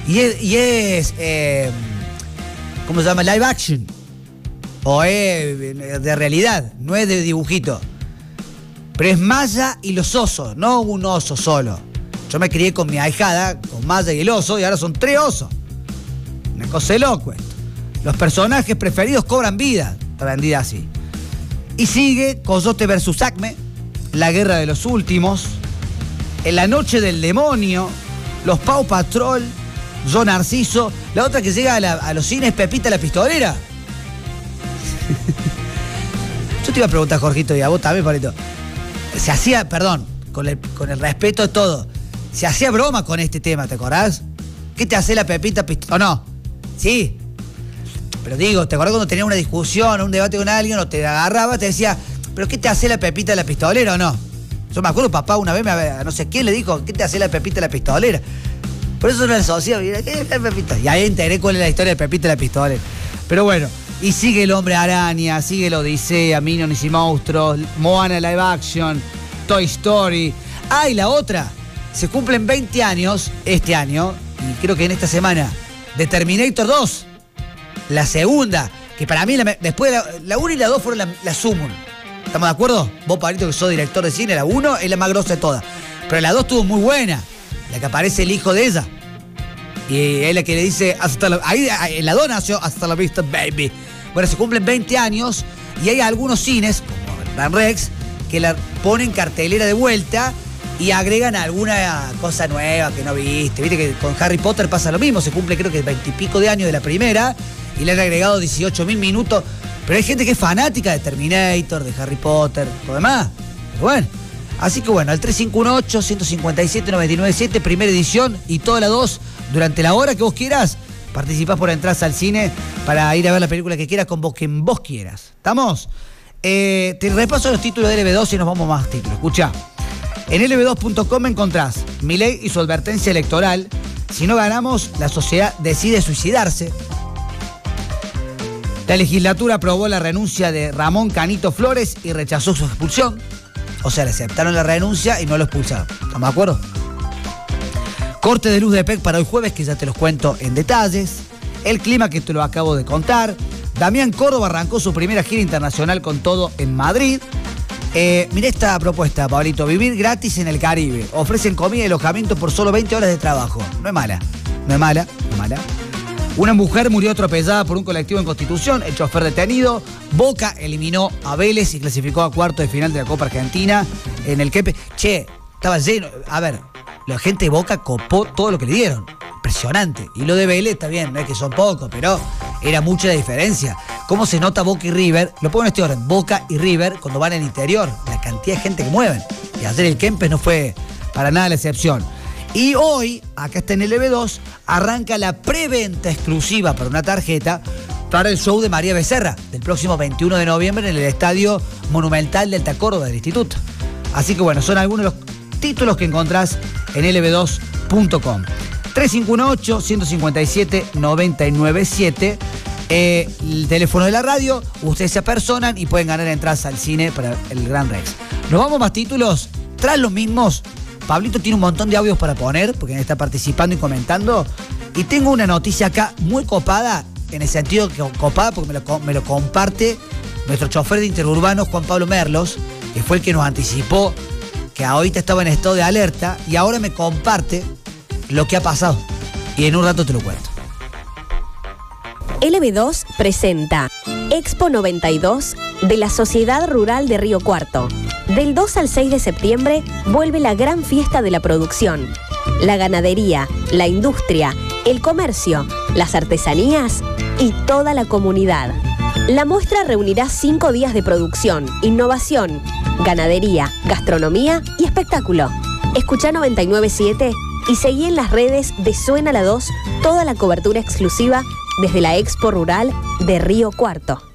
Y es ¿cómo se llama? Live action. O es de realidad, no es de dibujito. Pero es Maya y los osos, no un oso solo. Yo me crié con mi ahijada, con Maya y el oso, y ahora son 3 osos. Una cosa de loco esto. Los personajes preferidos cobran vida, vendida así. Y sigue Coyote vs Acme, La Guerra de los Últimos, En la Noche del Demonio, Los Paw Patrol, Yo Narciso. La otra que llega a los cines, Pepita la Pistolera. Yo te iba a preguntar, Jorgito, y a vos también, Pablito. Se hacía, perdón, con el respeto de todo, se hacía broma con este tema, ¿te acordás? ¿Qué te hace la Pepita Pistolera? ¿O no? Sí. Pero digo, ¿te acordás cuando tenías una discusión o un debate con alguien o te agarraba, te decía, ¿pero qué te hace la Pepita la Pistolera o no? Yo me acuerdo, papá una vez a no sé quién le dijo, ¿qué te hace la Pepita la Pistolera? Por eso no la asociaba, ¿qué es la Pepita? Y ahí enteré cuál es la historia de Pepita la Pistolera. Pero bueno, y sigue El Hombre Araña, sigue el Odisea, Minions y Monstruos, Moana Live Action, Toy Story. Ah, y la otra, se cumplen 20 años este año, y creo que en esta semana, de Terminator 2, la segunda, que para mí, después de la 1 y la 2 fueron la sumum. ¿Estamos de acuerdo? Vos, Pablito, que sos director de cine, la 1 es la más grosa de todas. Pero la 2 estuvo muy buena, la que aparece el hijo de ella. Y es la que le dice, ahí en la 2 nació Hasta la Vista, baby. Bueno, se cumplen 20 años y hay algunos cines, como el Gran Rex, que la ponen cartelera de vuelta y agregan alguna cosa nueva que no viste. Viste que con Harry Potter pasa lo mismo, se cumple creo que 20 y pico de años de la primera y le han agregado 18.000 minutos. Pero hay gente que es fanática de Terminator, de Harry Potter, todo demás. Pero bueno, así que bueno, al 3518-157-997, primera edición y toda la 2, durante la hora que vos quieras, participás por entradas al cine para ir a ver la película que quieras con vos, quien vos quieras. ¿Estamos? Te repaso los títulos de LB2 y nos vamos a más títulos. Escuchá. En lb2.com encontrás Milei y su advertencia electoral. Si no ganamos, la sociedad decide suicidarse. La legislatura aprobó la renuncia de Ramón Canito Flores y rechazó su expulsión. O sea, le aceptaron la renuncia y no lo expulsaron. ¿Estamos de acuerdo? Corte de luz de PEC para hoy jueves, que ya te los cuento en detalles. El clima, que te lo acabo de contar. Damián Córdoba arrancó su primera gira internacional con todo en Madrid. Mirá esta propuesta, Pablito. Vivir gratis en el Caribe. Ofrecen comida y alojamiento por solo 20 horas de trabajo. No es mala. No es mala. No es mala. Una mujer murió atropellada por un colectivo en Constitución, el chofer detenido. Boca eliminó a Vélez y clasificó a cuarto de final de la Copa Argentina en el Quepe. Che, estaba lleno. A ver, la gente de Boca copó todo lo que le dieron. Impresionante. Y lo de Vélez está bien, no es que son pocos, pero era mucha la diferencia. ¿Cómo se nota Boca y River? Lo pongo en este orden, Boca y River cuando van al interior, la cantidad de gente que mueven. Y ayer el Kempes no fue para nada la excepción. Y hoy, acá está en el LB2, arranca la preventa exclusiva para una tarjeta para el show de María Becerra, del próximo 21 de noviembre en el Estadio Monumental del Alta Córdoba del Instituto. Así que bueno, son algunos de los títulos que encontrás en lb2.com. 3518-157-997, el teléfono de la radio, ustedes se apersonan y pueden ganar entradas al cine para el Gran Rex. Nos vamos más títulos, tras los mismos. Pablito tiene un montón de audios para poner, porque está participando y comentando. Y tengo una noticia acá muy copada, en el sentido que copada porque me lo comparte nuestro chofer de Interurbano, Juan Pablo Merlos, que fue el que nos anticipó que ahorita estaba en estado de alerta y ahora me comparte lo que ha pasado. Y en un rato te lo cuento. LB2 presenta Expo 92 de la Sociedad Rural de Río Cuarto. Del 2 al 6 de septiembre vuelve la gran fiesta de la producción. La ganadería, la industria, el comercio, las artesanías y toda la comunidad. La muestra reunirá 5 días de producción, innovación, ganadería, gastronomía y espectáculo. Escuchá 997 y seguí en las redes de Suena la 2 toda la cobertura exclusiva desde la Expo Rural de Río Cuarto.